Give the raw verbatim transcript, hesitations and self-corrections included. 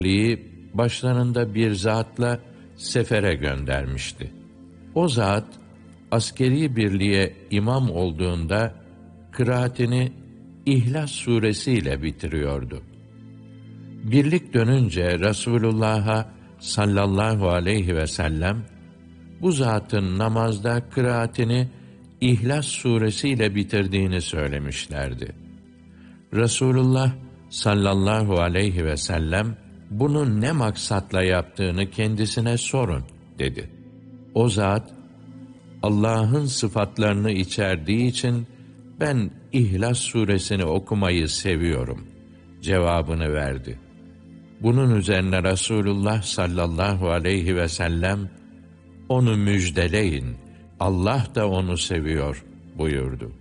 başlarında bir zatla sefere göndermişti. O zat askeri birliğe imam olduğunda kıraatini İhlas suresiyle bitiriyordu. Birlik dönünce Resulullah'a sallallahu aleyhi ve sellem bu zatın namazda kıraatini İhlas suresiyle bitirdiğini söylemişlerdi. Resulullah sallallahu aleyhi ve sellem bunu ne maksatla yaptığını kendisine sorun dedi. O zat Allah'ın sıfatlarını içerdiği için ben İhlas suresini okumayı seviyorum cevabını verdi. Bunun üzerine Resulullah sallallahu aleyhi ve sellem onu müjdeleyin, Allah da onu seviyor buyurdu.